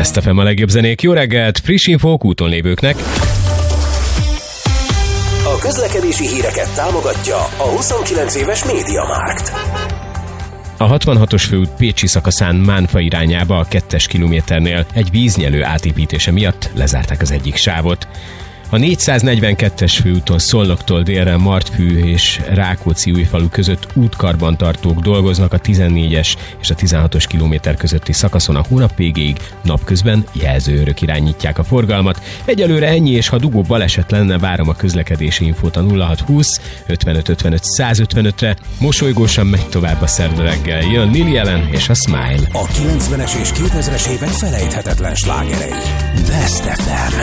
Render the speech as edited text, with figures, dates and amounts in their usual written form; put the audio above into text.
Best FM a legjobb zenék. Jó reggelt, friss infók úton lévőknek. A közlekedési híreket támogatja a 29 éves MediaMarkt. A 66-os főút Pécsi szakaszán Mánfa irányába a 2-es kilométernél egy víznyelő átépítése miatt lezárták az egyik sávot. A 442-es főúton Szolnoktól délre Martfű és Rákóczi-Újfalu között útkarbantartók dolgoznak a 14-es és a 16-os kilométer közötti szakaszon a hónap végéig, napközben jelzőőrök irányítják a forgalmat. Egyelőre ennyi, és ha dugó baleset lenne, várom a közlekedési infót a 0620 55 55 155-re. Mosolygósan megy tovább a szerda reggel. Jön Lily Allen és a Smile. A 90-es és 2000-es évek felejthetetlen slágerei. Best FM.